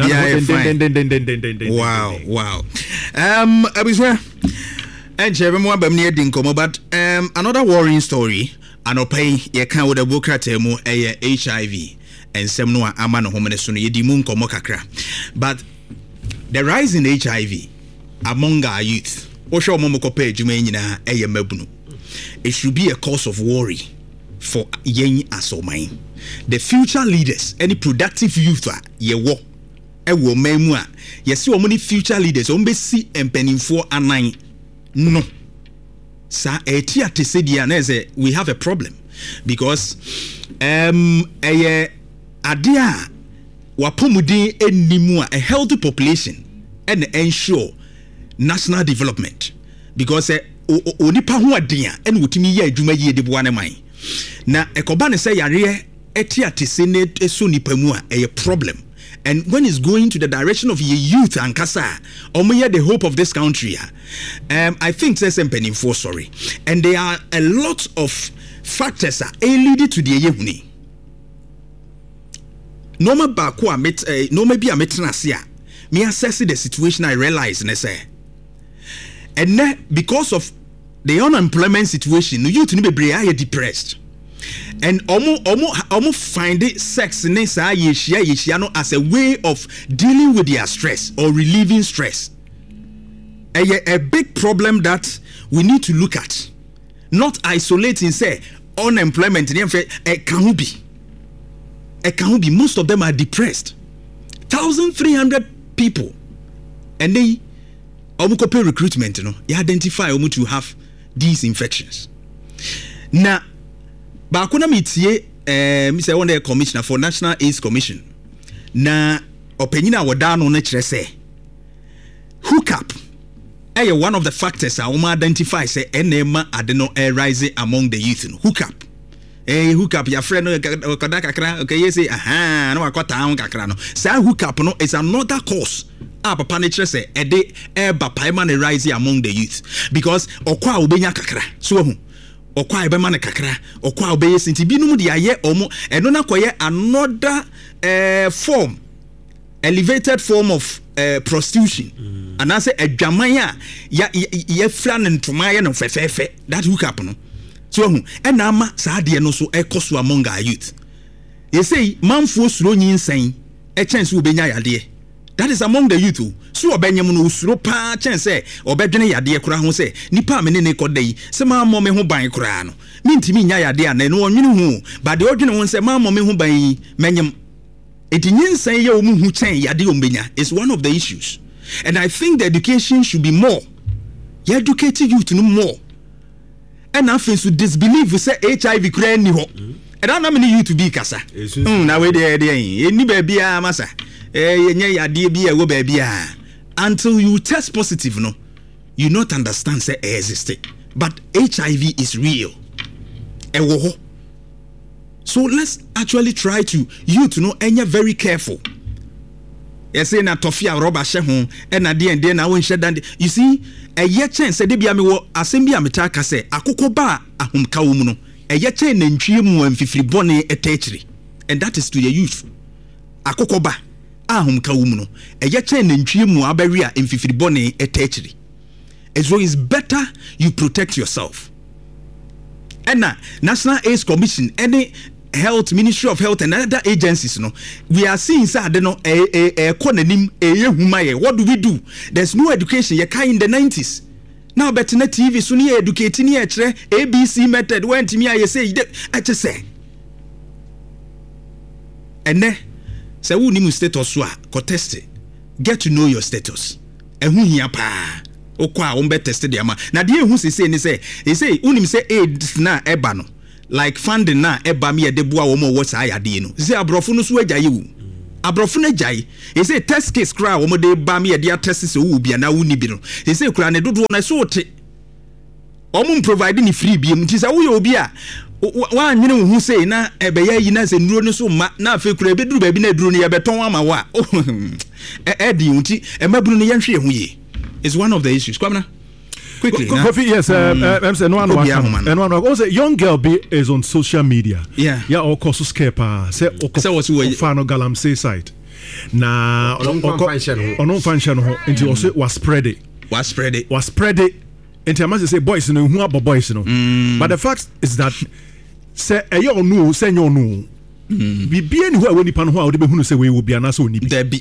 Bia. Wow, wow. Um, I was there. And Chevy Mwabam near Dinkomo, but um, another worrying story. And pay ye can with a book at a H I V and some no amano homenesuni ye dimun komokakra. But the rise in H I V among our youth. Osho momoko page nyina eye mabunu. It should be a cause of worry for yen asomai. The future leaders, any productive youth ye wo e wo memu a ye see wo many future leaders on be see empenifo anan no. Sa eti atese dia na say we have a problem because um eye ade a wapomuden enimu a healthy population and ensure national development because eh onipa ho aden a ene wotimi ye adwuma yie de boa ne man na ekoba ne say yare eti atese ne eso nipa mu a a problem and when it's going to the direction of your youth and kasa omoye the hope of this country um I think say sempenin for sorry and there are a lot of factors are leading to the yehuni normal ba ko a met normal bi a metena se a me assess the situation I realize ne say. And now, because of the unemployment situation, the youth are very depressed. And almost, almost, almost find it sex as a way of dealing with their stress or relieving stress. A, a big problem that we need to look at. Not isolating, say, unemployment. It can't be. It can't be. Most of them are depressed. one thousand three hundred people. And they omukope recruitment no you identify omu to have these infections na ba ko na metie eh me say one the commissioner for National AIDS Commission na opanyina woda no na kire say hookup eh one of the factors a we identify say enema ade no rise among the youth no hookup eh hookup your friend no koda kakra okay you say aha no akota an kakra no say hookup no is another cause ah papa nature say e de e ba paima ne rise among the youth because okwa obenya kakra so hu okwa e be ma ne kakra okwa obeye sinti binum de aye omo eno na koye another uh, form elevated form of uh, prostitution mm. and I say adwaman a ya ye fla ne ntoma ye no fefefe that hookup no so hu e na ama saa de no so e koso among our youth you say manfo suro nyinsan e chance obenya yade. That is among the youth. So obenyam no usuro pa chen say obedwene yade kura ho say nipa me ne ne kodai se ma mo me ho ban kura no mintimi nya yade a na no onwene hu but the odwene ho say ma mo me ho ban menyam etinyensan ye omu hu chen yade ombenya is one of the issues and I think the education should be more. You educate youth no more and I feel so disbelieve say H I V kura ni ho and I na me youth be kasa mm na we dey dey eni ba bia masa until you test positive, no, you not understand say it exists. But H I V is real. So let's actually try to you to know and you're very careful. Yes, na tofia roba shehu and na di and then I won't share that. You see, a year chance said be ame assembly ametaka say akoko ba ahum kawum no. A year chain and trium and fifty bonne etechri. And that is to the youth. Akoko ba ahum kawum no eya chen nantwie mu abaria emfifiri bone etechiri so it's better you protect yourself. And now National AIDS Commission, any Health Ministry of Health and other agencies, no, we are seeing say they no a a a konanim a humaye. What do we do? There's no education. You can in the nineties. Now better na T V so ni educating ni echere A B C method when to me I say I just say. And then say who ni mu status so ko test it. Get to know your status. Ehun hia pa. Okwa o mbe test the ama. Na de ehun se say ni say, he say unim say AIDS na eba no. Like funding na eba me de boa wo mo wo sa yade no. Say abrofo no so agyaye wu. Abrofo no agyaye. He say test case kra wo mo de ba me de test se wo bia na wo ni bi no. He say kra ne dodo na so te. Omo provide ni free bi mu ti say wo ye obi a wa nwene wo hu say na ebe ya yi na se nuro no so ma na afi kra be duru ba bi na duru no ye beton ama wa. E e di unti e maburu no ye hwe hu ye. It's one of the issues. Come now. Quickly. Kofi, yes, um, uh, um, uh, no one one. And one also young girl be is on social media. Yeah. Yeah, or course skepa. Say say what we fano galamsey site. Na on on function ho into also was spread it. Was spread it. Was spread it. Into I must say boys no who about boys no. But the fact is that say e you know say you know. Bi bi any who we nipa no ho a we be hunu say we will be anasa oni bi. There be.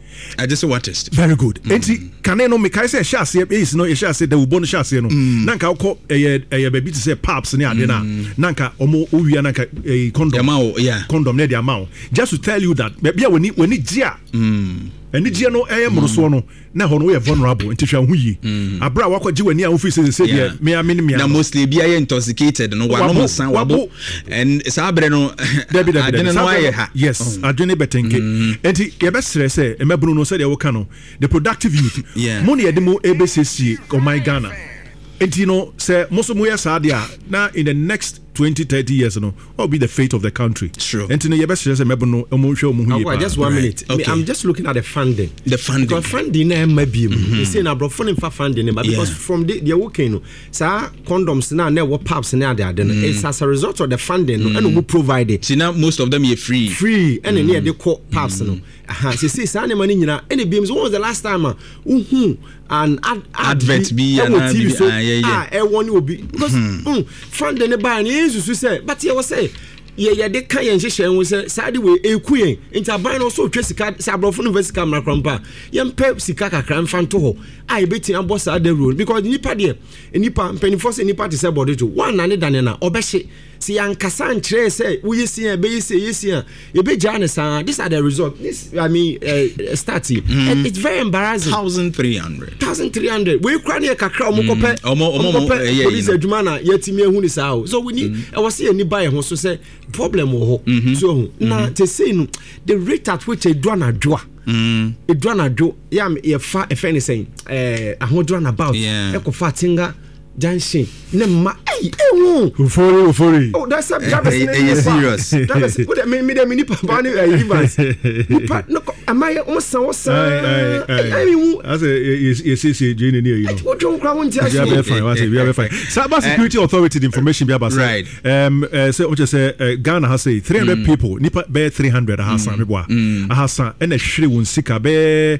I just want test. Very good. Enti can no me kai say share is no share say the ubon share say no. Nanka ukọ eh eh baby to say paps ne ade na. Nanka omo owia nanka eh condom. Yeah. Condom ne the amount. Just to tell you that baby when ni when ni gia. Mm. Eni gia no eh moroso no na ho no we vulnerable enti hwa hu yi. Abra wakọ gi wani a ofi say say dey me amini me. Na mostly bi aye intoxicated no wa no san wabo. And sabre no adene no aye ha. Yes, adene betenke. Enti ye be sere say e mabunu no say dey woka no the productive youth. Yeah. Money e demo e be sesi o my Ghana. Enti no say most mo yes adia na in the next twenty thirty years no what will be the fate of the country. Sure. Enti no ye be sere say mabunu o mo hwe o mo hu. Just one minute. Okay. I'm just looking at the funding. The funding. Because funding na mabiem. You say na bro funding for funding but because from the the working no sa condoms na na what paps na ade ade no it's as a result of the funding no and we provide it. See now most of them are free. Free and near the co paps no. Aha say say sa na money nyina any beams when was the last time uhun an ad, advert be and T V so ah e won obi because mm funding buy na yesu say but you say ye ye de kan yen hyehyɛ wo sɛ saa de we eku yen nti aban no so twa sika sɛ abrofo no sika mra krampa yem pɛ sika kakra mfa nto hɔ a yebeti abɔ saa de rule because nipa de nipa mpanifo sɛ nipa te sɛ body to one na ne dane na obɛhye si yankasa nkyerɛ sɛ wo yesi a be yesi yesi a yebegya ne saa this are the result this I mean uh, starting mm. and it's very embarrassing. one thousand three hundred one thousand three hundred we kra ne kakra omo kopɛ omo kopɛ police adwuma na yetimi ehu ni saa so we need e was say ni buy ho so say problem wo ho so na te say no the rate at which e do na dwoa mm e do na dwo ya ye fa e fa ni say eh ahodro na about e ko fa tinga junction ne ma eh eh ufori ufori oh that's a that is serious that is what me me me papa ni evans nipa no am I o san o san I mean as a yes yes join ni you know what you kra won ti aso we are fine we are fine Cyber Security Authority information be about right um say what you say Ghana has say three hundred people nipa be three hundred hasan me boa hasan and a hwere won sika be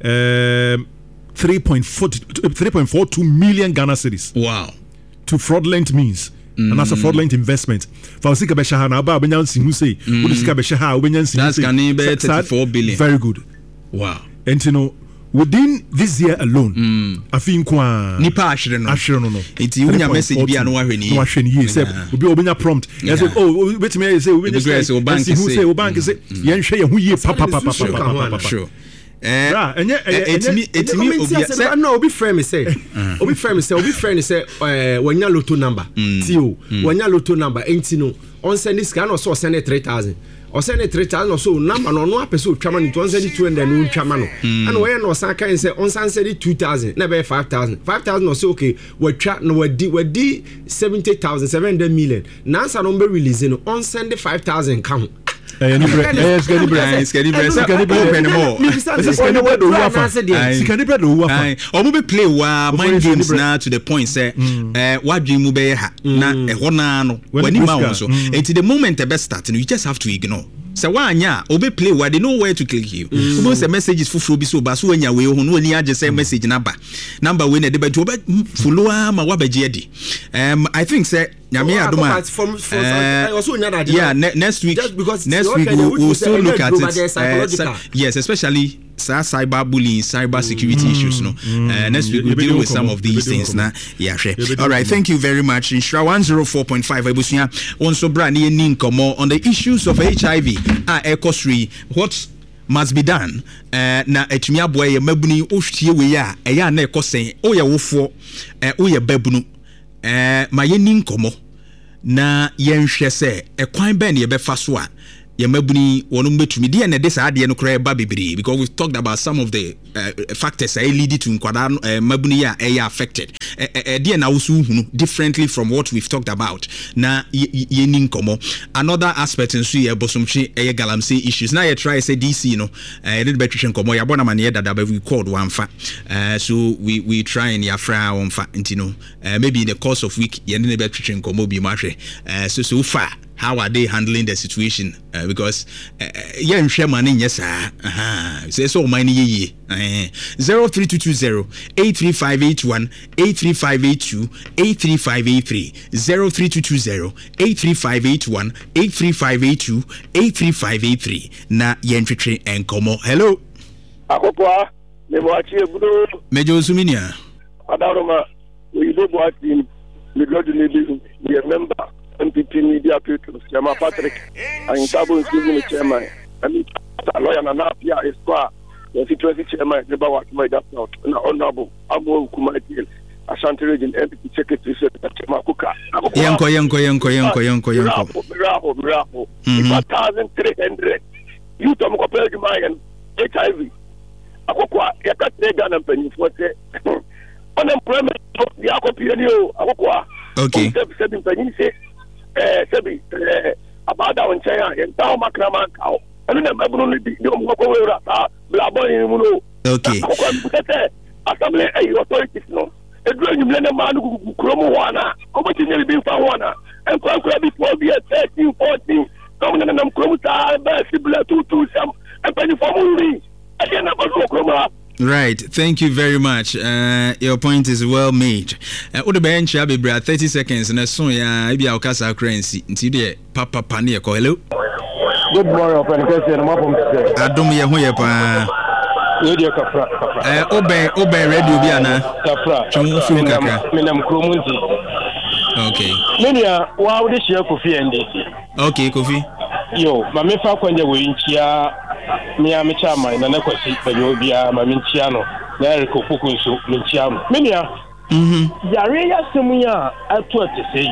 um three point four two million Ghana cedis. Wow. To fraudulent means. Mm. And that's a fraudulent investment. For Sika Beshaha, now about Benyan who say, Sika Beshaha, Benyan That's Ghana thirty-four billion. Very good. Wow. And you know, within this year alone, mm. I think kwa Nipa Ashren. Ashren, no. It's you message be no one no Ashren ye say we be obenya prompt. I say oh wait me say we be say bank say who bank say yen hwe ye hu ye papa papa papa. Sure. Eh enye etimi etimi obi no obi frame me say obi frame me say obi frame say eh wanya lotto number ti o wanya lotto number enti no on send this can also send three thousand or send three thousand so number no no person twama ni on send two hundred no twama no and we no san kan say on send two thousand na be five thousand five thousand no say okay we twa no we di we di seventy thousand seven hundred million na answer no be release no on send five thousand count. Eh ni bre eh skani bre skani bre skani bre anymore skani bre do wafa skani bre do wafa omo be play wa mind games na to the point say eh wadwen mu be ha na e ho na no wani ma won so until the moment e be start you just have to ignore sɛ wanya obe play where they know where to click you obo say messages fufuro bi so ba so anya we ho no ani age say message number number we na de ba to obe follow ma wa baje adi um I think say nyame adoma uh, yeah ne- next week next week we'll, we'll still look at it uh, yes, especially cyber bullying, cyber security mm, issues no mm, uh, next week we'll deal with some of these things na yeah sure. All right, thank you very much. Insura one oh four point five ebusuya onso bra ne ni nkomo on the issues of H I V ah ekosri what must be done uh, na etumi aboa ye mabuni ohwie we ya eya na ekosen o ye wofo eh o ye babunu eh ma ye ni nkomo na ye nhwe se ekwan ben ye befa so a Yamabuni wonum betumi de na de saa de no kra ba bebre because we've talked about some of the uh, factors that lead to nkwada uh, mabuni ya are affected uh, uh, de na usu hunu differently from what we've talked about na ye nin komo another aspect nso ye bosomchi e galamsey issues na ye try say D C no e de betwetwen komo ya bona mane ye dada ba we called one fa uh, so we we try and ya fra one fa ntino uh, maybe in the course of week ye ne betwetwen komo bi mahwe uh, so so far how are they handling the situation uh, because yeah nhwe mane nyesa aha say so man ye ye zero three two two zero eight three five eight one eight three five eight two eight three five eight three zero three two two zero eight three five eight one eight three five eight two eight three five eight three na yentwetwe enkomo. Hello akopwa me boachi ebudo mejo suminia adaroma we do boachi me god ne bi we member M P P media people Chama Patrick and Tabo including chairman and lawyer na Napia is qua the situation chairman the bawa my that not honorable Abo Kumatil Ashanti region M P P secretary Chama Kuka yanko yanko yanko yanko yanko yanko bravo bravo one thousand three hundred you to mo pay my H I V akokwa yakate Ghana penny for say unemployment ya kopie ni o akokwa okay seven penny say eh sebi eh abada won chen ya ntaw makrama kaw enu na mabunu ni di o mo ko wera ta bla boy ni mu no okay assembly eh authorities no edu enyum na ma no kukuromo ho ana ko bo tinye bi fa ho ana en kwa kwa bi for bi thirteen fourteen kom na na mkromo ta ba sibla two two sam en pani for mu ri e na ba so kromo. Right, thank you very much. Uh, your point is well made. Uh, Ode be ncha bebra thirty seconds na so ya bia okasa currency. Nti de papa pa ne ko. Hello. Good morning, open question mo pom tse. Adom ye ho ye pa. Ye de kafra. Eh oben oben radio bi ana. Kafra. Chum fu kakra. Me nam kromo nti. Okay. Menia wa wo de share Kofi N D C. Okay, Kofi. Yo, ma me fa kwanje wo nchia me am chairman na nakwasi banyo bia ma me nchia no na reko kukunso me nchia no. Menia. Mhm. Yare ya semu ya ato atese.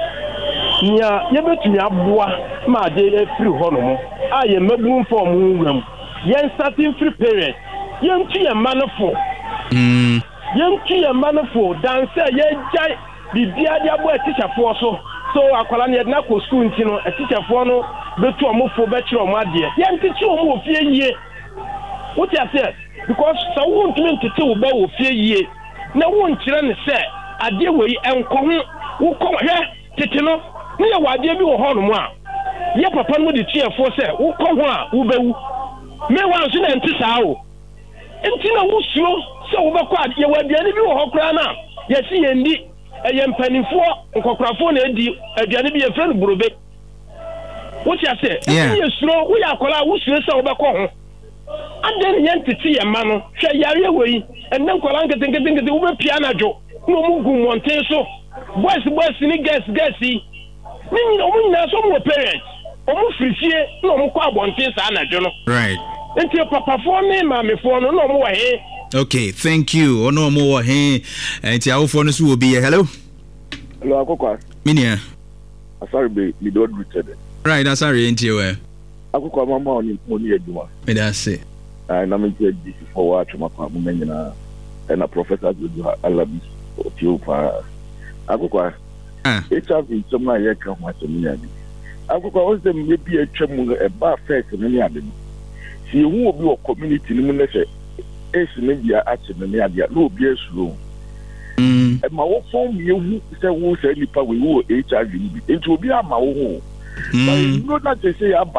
Nya ye betumi aboa ma de e free ho no mo. A ye mabu form nwuram. Yen starting free period. Yen tu ye manofo. Mm. Yen tu ye manofo dan say ye jai bibia dia bo teacher fo so. So akwala ne na ko school nti no teacher fo no betu omofo be kire omo ade. Yen titi omo ofie yie. What you say? Because so won tumi titi wo ba wo fie yie. Na won kire ne say ade we enko ho wo ko hwe titi no ne ye wade bi wo ho no mo a ye papa no de tie fo say wo ko ho a wo bewu me wan so na nti saa o nti na wo suo say wo ba ko ade ye wade ani bi wo ho kra na ye si ye ndi eye mpanifo nkokrafo na edi aduane bi ye friend burobe wo tia say ye suo wo ya akola wo suo say wo ba ko ho aden ye ntiti ye ma no hwe yare wei enne nkola nkete nkete nkete wo be pia na dwo no mu gu monten so boys boys ni guys guys ni ni omu na so mo parents omu frifie no omu kwa bonten sa na dwo no right enti papa fo me ma me fo no no omu wa he. Okay, thank you. Ono omu wa he enti awofo no so obi ye. Hello. Hello akokwa minia asari be mi do rooted right asari enti we akokwa mama oni oni eduma me da say ai na me je di for wa chuma kwa mu nyina na professor do alabi otiopa akokwa ah H I V some na ye kan wa temi ya bi akokwa o se me bi atwam e ba first me ni ade si hu obi o community ni mu na se esi me bia ache me ni ade na obi esuro mm e ma wo form ye hu se wo se nipa we wo H I V bi enti obi ama wo ho but you know that they say aba no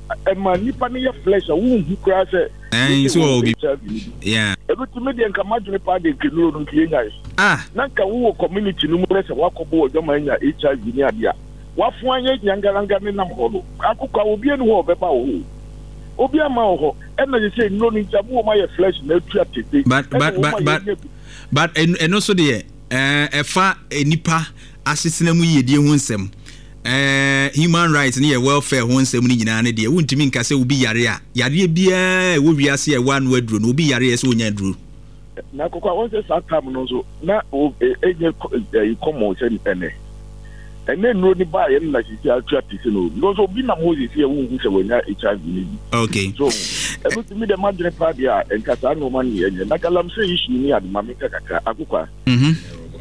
a man nipa ne flesh a wo hu kra say eh so obi yeah ebi to me de nka madwene pa de kenuro no kienya ah na nka wo community no mu rese wakobo wo dwama nya H I V ni ade a wafo anya nyangalanga ne nam ho no akukwa obi enu ho beba wo obi ama ho e na say no ni jabu ma ye flesh na tua tete but but but but but eno so de eh efa enipa asesena mu yedie ho nsem eh human rights ne welfare ho nsem ni nyina ne de wuntimi nka se obi yare a yare bia wo wiase e wa no aduro no obi yare e se onya aduro na kokwa won se satam no so na enye komo se ene ene no ni ba ye na sisi atwa tisi no no so bi na Moses ye wo hu se wonya H I V ni okay so e bi mi de madre pa dia enkasa no man ye na galam se issue ni aduma mi kakaka akukwa mhm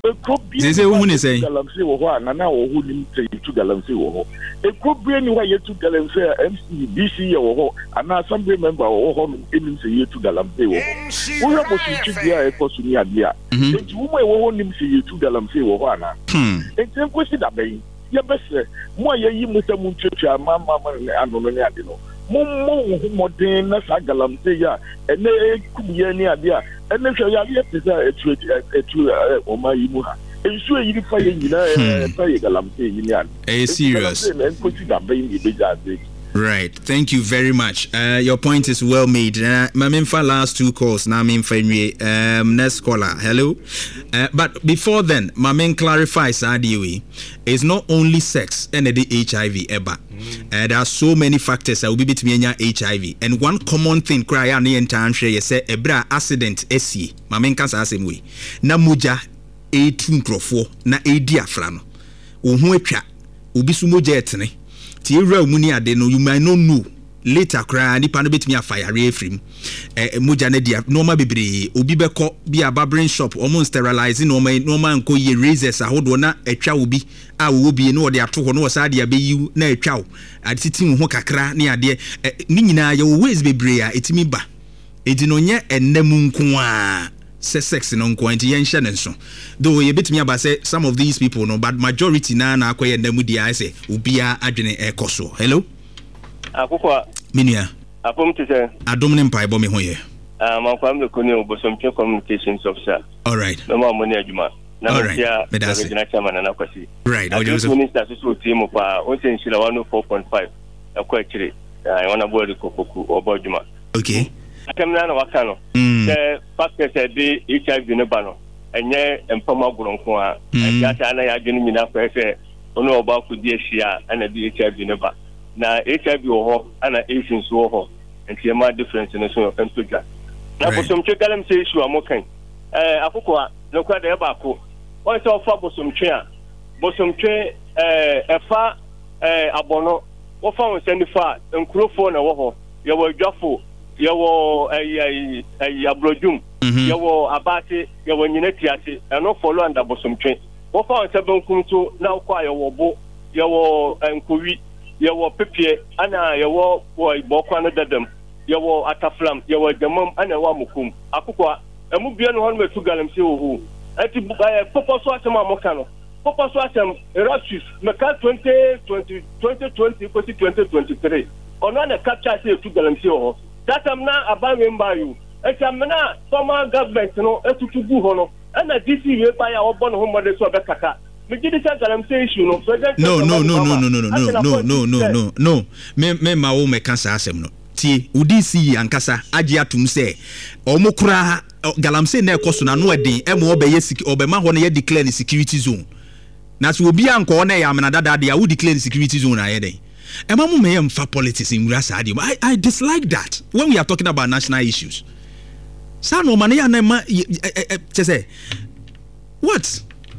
They say who say galamsey wo ho na na wo hu nim say tu galamsey wo ho e kobie ni wa ye tu galamsey M C B C ye wo ho ana assembly member wo ho no enim say ye tu galamsey wo ho wo bo si tu dia e ko su ni ade a enti wo mo e wo ho nim say ye tu galamsey wo ho ana enti ko si da ben ye bese mo ye yi mo se mo twetwa mama ma ano no ni ade no mo mo hu modern na sa galamsey ya ene kubiye ni ade a ene hwe ya ye pesa etu etu o ma yi mu ha ensu e yiri fa ye nyina e fa ye galamsey yi ni ade eh serious ko si da ben ye beja ade. Right. Thank you very much. Uh, your point is well made. Uh, Mamimfa last two calls. Now Mamimfa um next caller. Hello. Uh, but before then, Mamin clarifies Adiwe. It's not only sex and the H I V eba. Uh, there are so many factors that will be between H I V. And one common thing cry on the entire share say ebra accident esi. Mamin can say same way. Na muja eighteen crofo na edia frano. Uhu etwa. Ubi su moja etne. Ti ewra mu ni ade no you might not know later cry nipa no betimi afire efrim eh moja na dia normal bebre obi beko bi ababrin shop omo sterilize normal normal nko ye razors ahodo na etwa obi a wo bi no de ato ho no sa de abeyi na etwa wo atitin ho kakra ne ade ni nyina ye ways bebre a etimi ba edi no nye enam nko a se sex no nko anti yen hye nenso though ye betimi aba say some of these people no but majority na na akoye enam dia say obia adwene ekoso. Hello akukwa minia apom tise adom ne mpai bo me hoye ah man kwam le koni obosompe communications officer. All right, no ma mo ne adwuma na mo tia regional chairman na kwasi right o just minister so team pa o se nshira one oh four point five akwa kire ah wona bo ri kokoku obo adwuma. Okay, akamna na waka no the factor say the H I V ne ba no enye empama goronko a ya ta na ya dwene nyina fa say ono oba ku di ehia ana di H I V ne ba na H I V wo ho ana Asians wo ho enti e ma difference no so entoja na bosomtwe galam say issue amokan eh akoko no kwa de ba ko o se ofa bosomtwe a bosomtwe eh efa eh abono wo fa won send fa nkurofo na wo ho ye wo adwafo ye wo eh eh abrojum ye wo abate ye wo nyina tiase eno follow and bosomtwe wo fa won se bankum to na kwa ye wo bo ye wo nkowi yewo pepie ana yewo wo ibokwa no dadam yewo ataflam yewo demam ana wa mukum akukwa emu bia no hono metu galamse ohu ati poposo asem amoka no poposo asem erasus meka twenty twenty twenty twenty kosi twenty twenty-three ono na capture say etu galamse ohu datam na abanwe mbayu eti amena former government no etutugu ho no ana D C we pa ya obo no ho mode so be kaka. No, no, no, no, no, no, no, no, no, no, no, no, no. Me, me, ma o me kansa asem no. Ti, udisi ankasa agi atum se. Omo kura galamse na ekoso na no eden. Emo obeye siki, obema ho na ye declare security zone. Na so obi anko na ya amena dada de ya wo declare security zone na ye den. Ema mo me mfa politics in rasa ade. I I dislike that when we are talking about national issues. Sa no man ya na ma say what?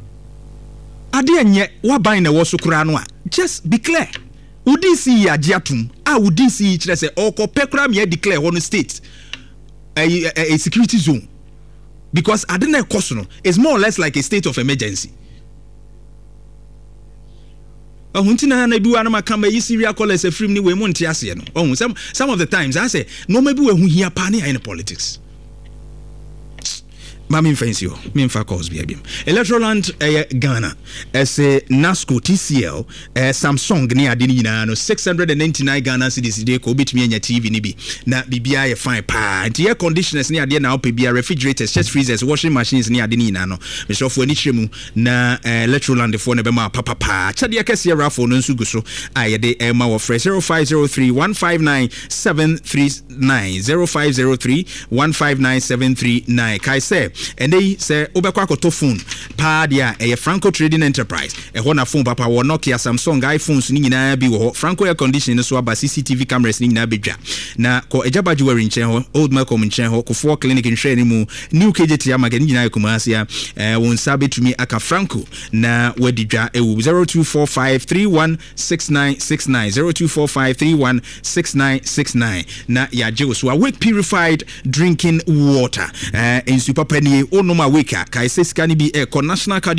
Ade enye wa ban na wo so kura no a just declare udi si ya giatum a udi si kire say okope kura me declare one state a, a, a security zone because ade na ekoso no is more or less like a state of emergency. Ohunti na na biwa na makamba yi serial callers afrim ni we mu ntia ase no. Ohun some some of the times I say no maybe we hu hia pa na in politics. Mami fancy o, me mfa calls bi abim. Electroland eh, Ghana, as a Nasco T C L, eh, Samsung ni ade ni nyina no six hundred ninety-nine Ghana cedis de ko bitumi anya T V ni bi. Na bibia ye fine pa. Nti air conditioners ni ade na opɛ bia, refrigerators, chest freezers, washing machines ni ade ni nyina no. Me so for ni kyeremu na eh, Electroland for na be ma papa pa. Chade akese rafo no nsu guso. Aye de eh, ma wo fresh zero five zero three one five nine seven three nine zero five zero three one five nine seven three nine. Kai say and they say obekwa akoto phone pa dia e Franco Trading Enterprise e ho na phone papa wo Nokia Samsung iPhones ni nyina bi wo Franco air conditioning so aba C C T V cameras ni nyina bedwa na ko ejaba jewelry nchen ho Old Malcolm nchen ho ko for clinic nhwe ni mu new K J T amaga ni nyina kumaasia eh won sabe tumi aka Franco na wadidwa e wo zero two four five three one six nine six nine zero two four five three one six nine six nine na ya je so awake purified drinking water eh in super penny onoma weka kai se skani bi e national